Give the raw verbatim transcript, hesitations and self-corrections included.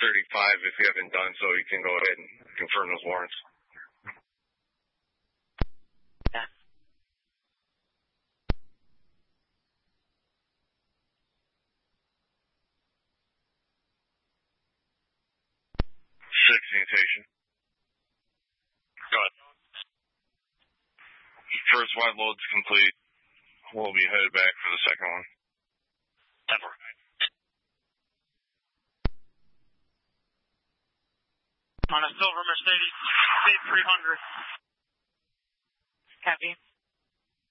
thirty-five if you haven't done so. You can go ahead and confirm those warrants. Yeah. sixteen station. Go ahead. First wide load's complete. We'll be headed back for the second one. Ever. On a silver Mercedes C three hundred. Copy.